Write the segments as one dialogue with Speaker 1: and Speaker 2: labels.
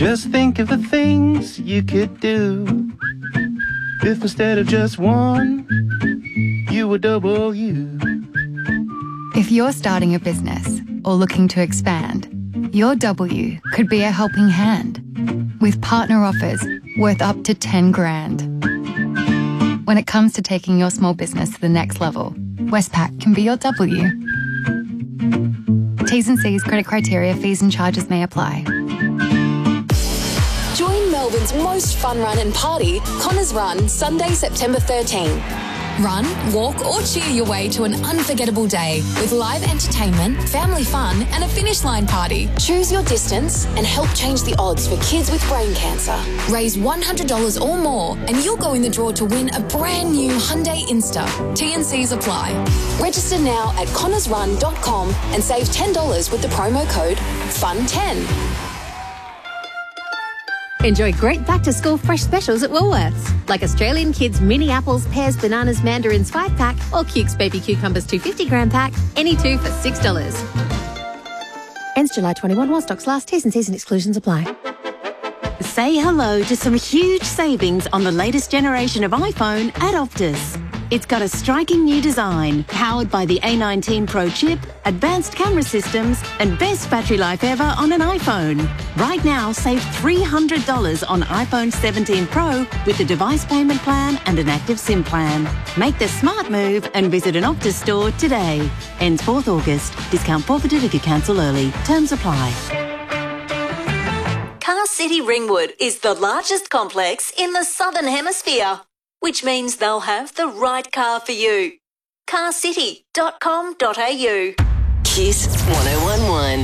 Speaker 1: Just think of the things you could do if instead of just one, you were double you.
Speaker 2: If you're starting a business or looking to expand, your W could be a helping hand with partner offers worth up to 10 grand. When it comes to taking your small business to the next level, Westpac can be your W. T's and C's, credit criteria, fees and charges may apply.
Speaker 3: Join Melbourne's most fun run and party, Connors Run, Sunday, September 13. Run, walk or cheer your way to an unforgettable day with live entertainment, family fun and a finish line party. Choose your distance and help change the odds for kids with brain cancer. Raise $100 or more and you'll go in the draw to win a brand new Hyundai Insta. T&Cs apply. Register now at connorsrun.com and save $10 with the promo code FUN10.
Speaker 4: Enjoy great back-to-school fresh specials at Woolworths, like Australian Kids mini apples, pears, bananas, mandarins 5-pack or Cukes baby cucumbers 250-gram pack, any two for $6. Ends July 21 while stocks last. T's and C's and exclusions apply.
Speaker 5: Say hello to some huge savings on the latest generation of iPhone at Optus. It's got a striking new design, powered by the A19 Pro chip, advanced camera systems, and best battery life ever on an iPhone. Right now, save $300 on iPhone 17 Pro with a device payment plan and an active SIM plan. Make the smart move and visit an Optus store today. Ends 4th August. Discount forfeited if you cancel early. Terms apply.
Speaker 6: Car City Ringwood is the largest complex in the Southern Hemisphere, which means they'll have the right car for you. carcity.com.au.
Speaker 7: Kiss 1011.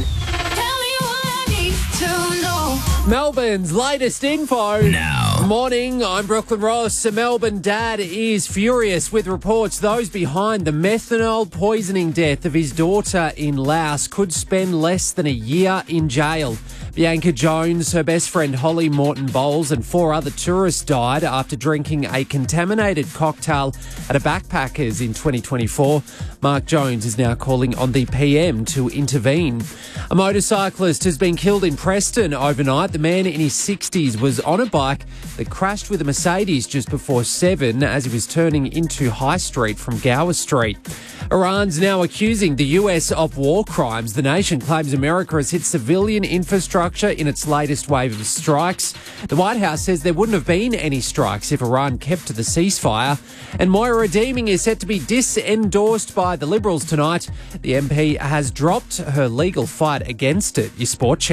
Speaker 8: Melbourne's latest info.
Speaker 9: Now.
Speaker 8: Morning, I'm Brooklyn Ross. A Melbourne dad is furious with reports those behind the methanol poisoning death of his daughter in Laos could spend less than a year in jail. Bianca Jones, her best friend Holly Morton Bowles and 4 other tourists died after drinking a contaminated cocktail at a backpackers in 2024. Mark Jones is now calling on the PM to intervene. A motorcyclist has been killed in Preston overnight. The man in his 60s was on a bike that crashed with a Mercedes just before 7 as he was turning into High Street from Gower Street. Iran's now accusing the US of war crimes. The nation claims America has hit civilian infrastructure in its latest wave of strikes. The White House says there wouldn't have been any strikes if Iran kept to the ceasefire. And Moira Deeming is set to be disendorsed by the Liberals tonight. The MP has dropped her legal fight against it. Your sport check.